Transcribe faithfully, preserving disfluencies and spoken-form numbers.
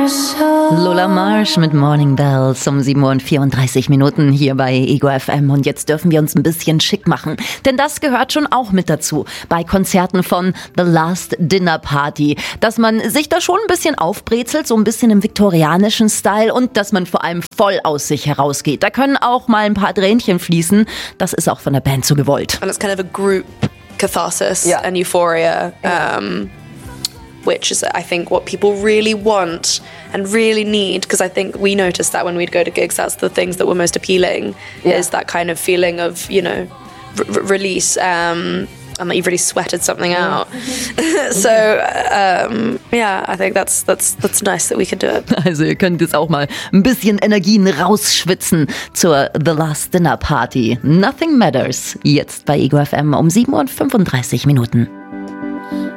Lola Marsh mit Morning Bells um sieben Uhr und vierunddreißig Minuten hier bei Ego F M. Und jetzt dürfen wir uns ein bisschen schick machen, denn das gehört schon auch mit dazu bei Konzerten von The Last Dinner Party, dass man sich da schon ein bisschen aufbrezelt, so ein bisschen im viktorianischen Style, und dass man vor allem voll aus sich herausgeht. Da können auch mal ein paar Tränchen fließen. Das ist auch von der Band so gewollt. And it's kind of a group catharsis yeah. and euphoria. Um, which is, I think, what people really want and really need, because I think we noticed that when we'd go to gigs, that's the things that were most appealing, yeah. is that kind of feeling of, you know, r- release, um, and that you've really sweated something out. So, um, yeah, I think that's, that's, that's nice that we can do it. Also ihr könnt jetzt auch mal ein bisschen Energien rausschwitzen zur The Last Dinner Party. Nothing Matters, jetzt bei Ego F M um sieben Uhr und fünfunddreißig Minuten.